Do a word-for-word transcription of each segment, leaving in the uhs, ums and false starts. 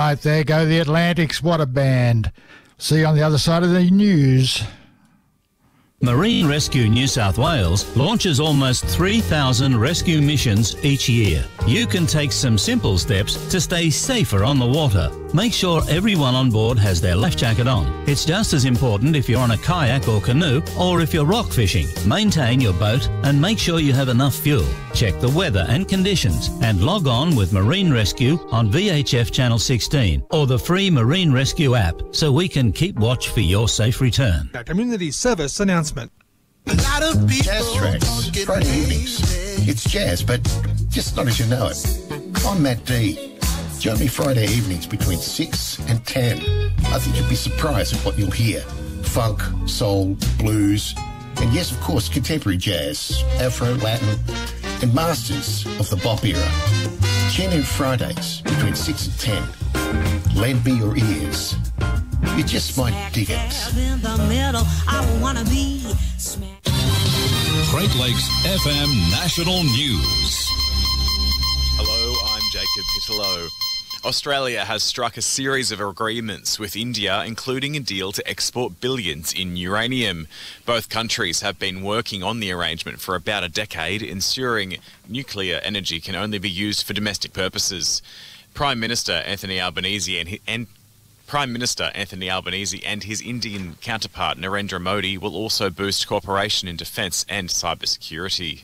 right, there go the Atlantics. What a band. See you on the other side of the news. Marine Rescue New South Wales launches almost three thousand rescue missions each year. You can take some simple steps to stay safer on the water. Make sure everyone on board has their life jacket on. It's just as important if you're on a kayak or canoe or if you're rock fishing. Maintain your boat and make sure you have enough fuel. Check the weather and conditions and log on with Marine Rescue on V H F Channel sixteen or the free Marine Rescue app so we can keep watch for your safe return. A community service announcement. Jazz Tracks, Friday evenings. It's jazz, but just not as you know it. I'm Matt D. Join me Friday evenings between six and ten. I think you'll be surprised at what you'll hear. Funk, soul, blues, and yes, of course, contemporary jazz, Afro, Latin, and masters of the bop era. Tune in Fridays between six and ten. Lend me your ears. You just might dig it. Great Lakes F M National News. Hello, I'm Jacob Pittello. Australia has struck a series of agreements with India, including a deal to export billions in uranium. Both countries have been working on the arrangement for about a decade, ensuring nuclear energy can only be used for domestic purposes. Prime Minister Anthony Albanese and, and Prime Minister Anthony Albanese and his Indian counterpart Narendra Modi will also boost cooperation in defence and cybersecurity.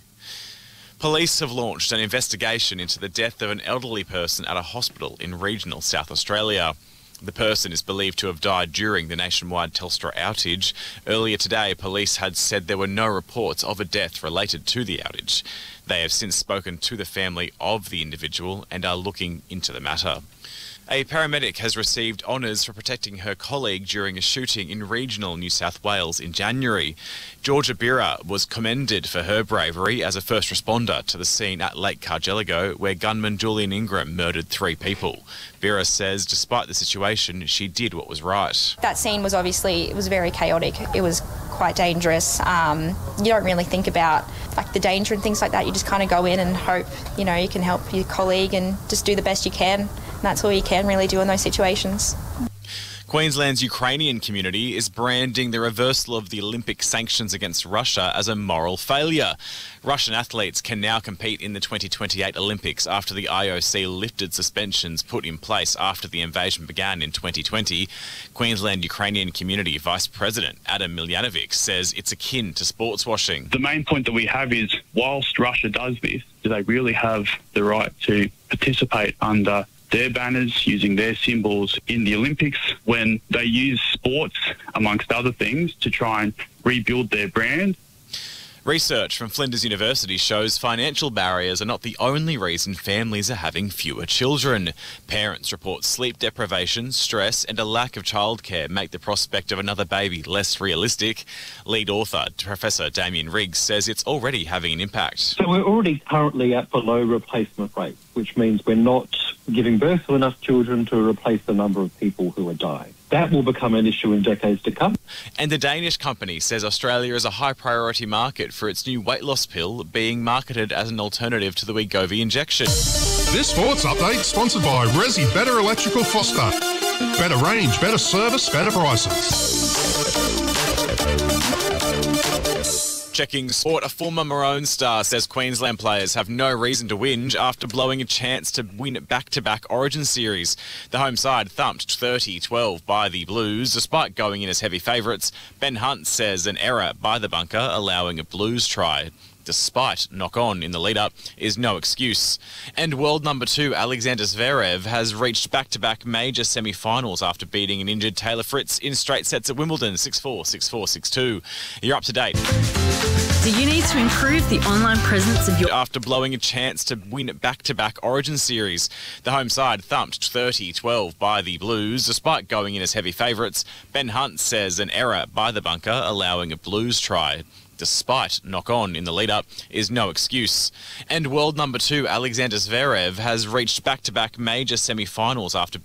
Police have launched an investigation into the death of an elderly person at a hospital in regional South Australia. The person is believed to have died during the nationwide Telstra outage. Earlier today, police had said there were no reports of a death related to the outage. They have since spoken to the family of the individual and are looking into the matter. A paramedic has received honours for protecting her colleague during a shooting in regional New South Wales in January. Georgia Bira was commended for her bravery as a first responder to the scene at Lake Cargelligo, where gunman Julian Ingram murdered three people. Bira says despite the situation, she did what was right. That scene was obviously, it was very chaotic. It was quite dangerous. Um, you don't really think about like the danger and things like that. You just kind of go in and hope, you know, you can help your colleague and just do the best you can. And that's all you can really do in those situations. Queensland's Ukrainian community is branding the reversal of the Olympic sanctions against Russia as a moral failure. Russian athletes can now compete in the twenty twenty-eight Olympics after the I O C lifted suspensions put in place after the invasion began in twenty twenty. Queensland Ukrainian Community Vice President Adam Miljanovic says it's akin to sports washing. The main point that we have is, whilst Russia does this, do they really have the right to participate under their banners, using their symbols in the Olympics, when they use sports, amongst other things, to try and rebuild their brand? Research from Flinders University shows financial barriers are not the only reason families are having fewer children. Parents report sleep deprivation, stress and a lack of childcare make the prospect of another baby less realistic. Lead author Professor Damien Riggs says it's already having an impact. So we're already currently at below replacement rate, which means we're not giving birth to enough children to replace the number of people who are dying. That will become an issue in decades to come. And the Danish company says Australia is a high priority market for its new weight loss pill being marketed as an alternative to the Wegovy injection. This sports update sponsored by Resi Better Electrical Foster. Better range, better service, better prices. Checking sport, a former Maroon star says Queensland players have no reason to whinge after blowing a chance to win back-to-back Origin series. The home side thumped thirty twelve by the Blues, despite going in as heavy favourites. Ben Hunt says an error by the bunker, allowing a Blues try, despite knock-on in the lead-up, is no excuse. And world number two Alexander Zverev has reached back-to-back major semi-finals after beating an injured Taylor Fritz in straight sets at Wimbledon, six four, six four, six two. You're up to date. Do you need to improve the online presence of your... After blowing a chance to win back-to-back Origin series, the home side thumped thirty twelve by the Blues, despite going in as heavy favourites. Ben Hunt says an error by the bunker, allowing a Blues try, despite knock-on in the lead-up, is no excuse. And world number two Alexander Zverev has reached back-to-back major semi-finals after